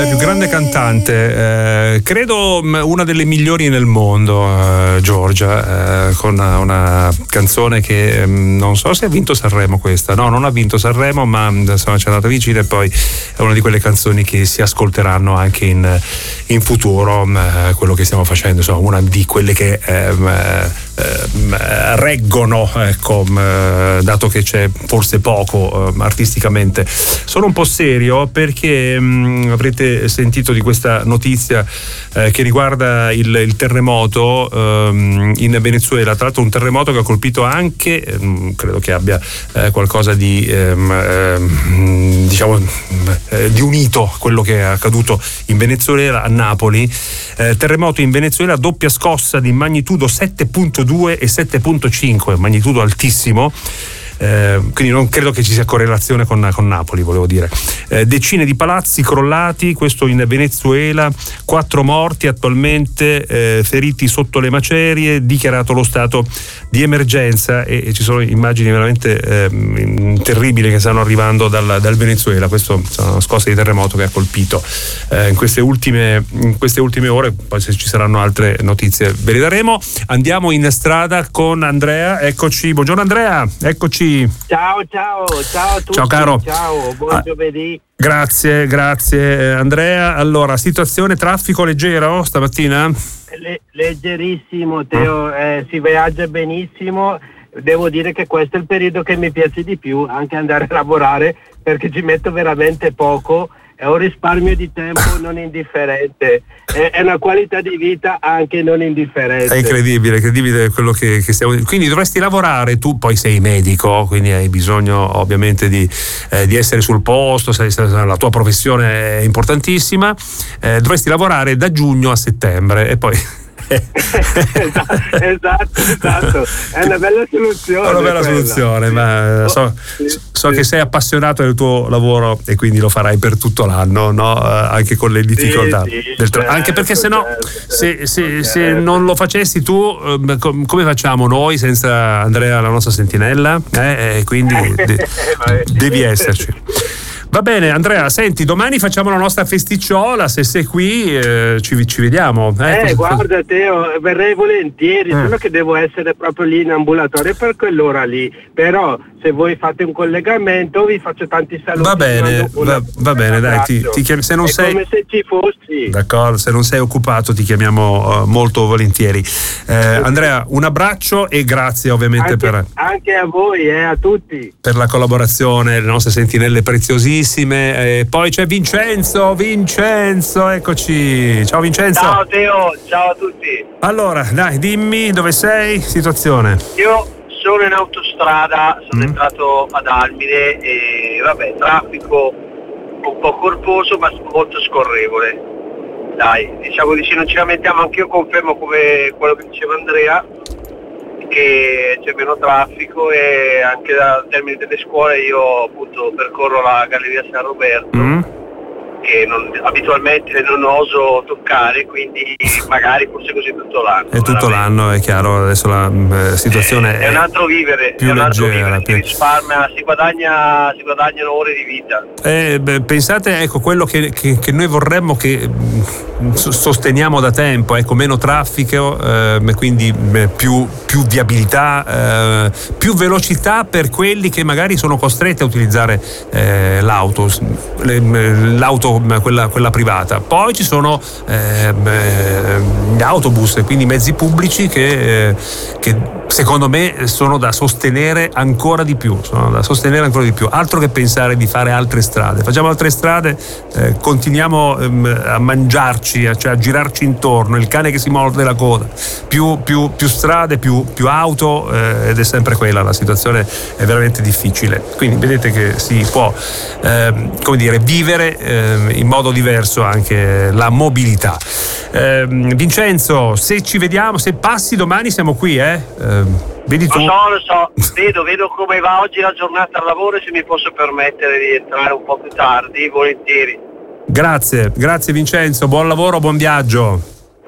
più grande cantante, credo una delle migliori nel mondo, Giorgia, con una canzone che non so se ha vinto Sanremo questa. No, non ha vinto Sanremo, ma insomma ci è andata vicino, e poi è una di quelle canzoni che si ascolteranno anche in futuro, quello che stiamo facendo, insomma, una di quelle che reggono, ecco, dato che c'è forse poco artisticamente. Sono un po' serio perché avrete sentito di questa notizia che riguarda il terremoto in Venezuela. Tra l'altro un terremoto che ha colpito anche, credo che abbia qualcosa di diciamo di unito quello che è accaduto in Venezuela, a Napoli. Terremoto in Venezuela, doppia scossa di magnitudo 7.2 e 7.5, magnitudo altissimo. Quindi non credo che ci sia correlazione con Napoli, volevo dire. Decine di palazzi crollati, questo in Venezuela, 4 morti attualmente, feriti sotto le macerie, dichiarato lo stato di emergenza, e ci sono immagini veramente terribili che stanno arrivando dal Venezuela. Questo è una scossa di terremoto che ha colpito in queste ultime ore. Poi se ci saranno altre notizie ve le daremo. Andiamo in strada con Andrea, eccoci. Buongiorno Andrea, eccoci. Ciao a tutti. Ciao caro. Ciao, buon giovedì. Grazie Andrea. Allora, situazione traffico leggero stamattina? Leggerissimo, Teo, si viaggia benissimo. Devo dire che questo è il periodo che mi piace di più, anche andare a lavorare, perché ci metto veramente poco. È un risparmio di tempo non indifferente, è una qualità di vita anche non indifferente. È incredibile quello che stiamo. Quindi dovresti lavorare, tu poi sei medico, quindi hai bisogno ovviamente di essere sul posto, la tua professione è importantissima, dovresti lavorare da giugno a settembre e poi esatto, è una bella soluzione. È una bella soluzione, ma so che sei appassionato del tuo lavoro e quindi lo farai per tutto l'anno, no? Anche con le difficoltà. Anche perché sennò, se non lo facessi tu, come facciamo noi senza Andrea, la nostra sentinella? Quindi devi esserci. Va bene Andrea, senti, domani facciamo la nostra festicciola, se sei qui ci vediamo. Guarda Teo, verrei volentieri, solo che devo essere proprio lì in ambulatorio per quell'ora lì, però se voi fate un collegamento vi faccio tanti saluti. Va bene, dai, ti chiami, se non sei come se ci fossi. D'accordo, se non sei occupato ti chiamiamo molto volentieri. Andrea, un abbraccio e grazie ovviamente anche a voi, a tutti, per la collaborazione, le nostre sentinelle preziosissime. Poi c'è Vincenzo, eccoci. Ciao Vincenzo. Ciao Teo, ciao a tutti. Allora, dai, dimmi dove sei, situazione. Io sono in autostrada, sono entrato ad Almine e traffico un po' corposo ma molto scorrevole. Dai, diciamo di sì, non ci lamentiamo, anch'io confermo come quello che diceva Andrea, che c'è meno traffico, e anche dal termine delle scuole io appunto percorro la Galleria San Roberto, che abitualmente non oso toccare, quindi magari forse così tutto l'anno. È tutto l'anno, è chiaro, adesso la situazione è un altro vivere, più leggera, si risparmia, si guadagnano ore di vita. Pensate, ecco, quello che noi vorremmo, che sosteniamo da tempo, ecco, meno traffico, quindi più viabilità, più velocità per quelli che magari sono costretti a utilizzare l'auto quella privata. Poi ci sono gli autobus, quindi mezzi pubblici che secondo me sono da sostenere ancora di più, altro che pensare di fare altre strade. Facciamo altre strade, continuiamo a mangiarci, cioè a girarci intorno, il cane che si morde la coda, più strade, più auto, ed è sempre quella, la situazione è veramente difficile. Quindi vedete che si può vivere in modo diverso anche la mobilità. Vincenzo, se ci vediamo, se passi domani siamo qui, vedi tu? Lo so, vedo come va oggi la giornata al lavoro, e se mi posso permettere di entrare un po' più tardi, volentieri. Grazie Vincenzo, buon lavoro, buon viaggio.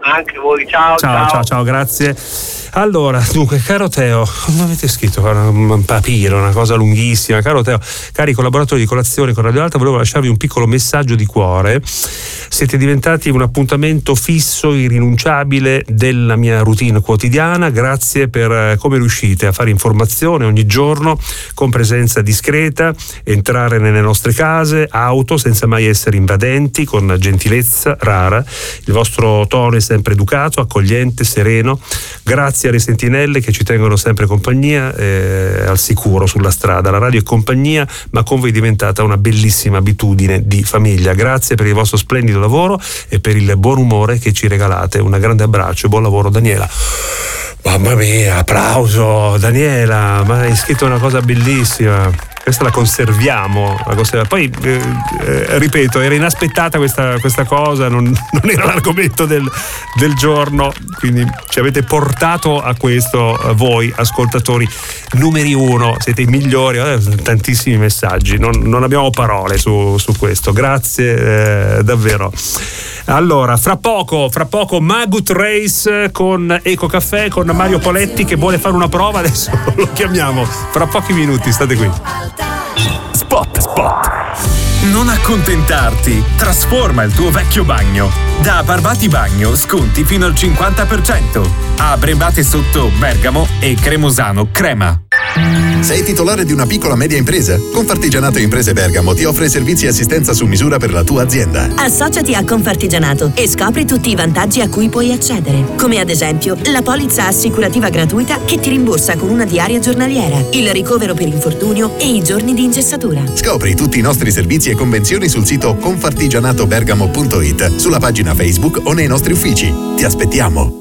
Anche voi, ciao, grazie. Allora, dunque, caro Teo, come avete scritto? Un papiro, una cosa lunghissima. Caro Teo, cari collaboratori di Colazione con Radio Alta, volevo lasciarvi un piccolo messaggio di cuore. Siete diventati un appuntamento fisso, irrinunciabile della mia routine quotidiana. Grazie per come riuscite a fare informazione ogni giorno con presenza discreta, entrare nelle nostre case, auto, senza mai essere invadenti, con gentilezza rara. Il vostro tono è sempre educato, accogliente, sereno. Grazie alle sentinelle che ci tengono sempre compagnia, al sicuro sulla strada. La radio è compagnia, ma con voi è diventata una bellissima abitudine di famiglia. Grazie per il vostro splendido lavoro e per il buon umore che ci regalate. Un grande abbraccio e buon lavoro, Daniela. Mamma mia, applauso Daniela, ma hai scritto una cosa bellissima. Questa la conserviamo. Poi ripeto, era inaspettata questa cosa, non era l'argomento del giorno, quindi ci avete portato a questo voi ascoltatori numeri uno, siete i migliori. Tantissimi messaggi, non abbiamo parole su questo. Grazie davvero. Allora, fra poco Magut Race con Eco Caffè, con Mario Poletti che vuole fare una prova, adesso lo chiamiamo fra pochi minuti, state qui. Spot. Non accontentarti, trasforma il tuo vecchio bagno. Da Barbati Bagno sconti fino al 50%. A Brembate Sotto Bergamo e Cremosano Crema. Sei titolare di una piccola media impresa? Confartigianato Imprese Bergamo ti offre servizi e assistenza su misura per la tua azienda. Associati a Confartigianato e scopri tutti i vantaggi a cui puoi accedere, come ad esempio la polizza assicurativa gratuita che ti rimborsa con una diaria giornaliera, il ricovero per infortunio e i giorni di ingessatura. Scopri tutti i nostri servizi e convenzioni sul sito confartigianatobergamo.it, sulla pagina Facebook o nei nostri uffici. Ti aspettiamo!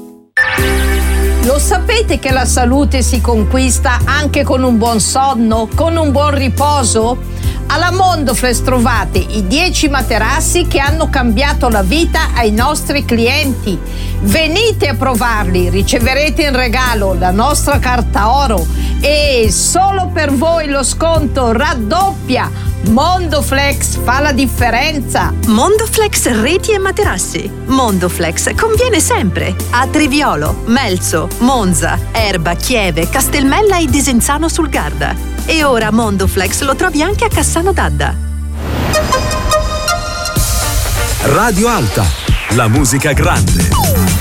Lo sapete che la salute si conquista anche con un buon sonno, con un buon riposo? Alla Mondoflex trovate i 10 materassi che hanno cambiato la vita ai nostri clienti. Venite a provarli, riceverete in regalo la nostra carta oro e solo per voi lo sconto raddoppia. Mondoflex fa la differenza. Mondoflex reti e materassi. Mondoflex conviene sempre a Triviolo, Melzo, Monza, Erba, Chieve, Castelmella e Desenzano sul Garda. E ora Mondoflex lo trovi anche a Cassano d'Adda. Radio Alta, la musica grande.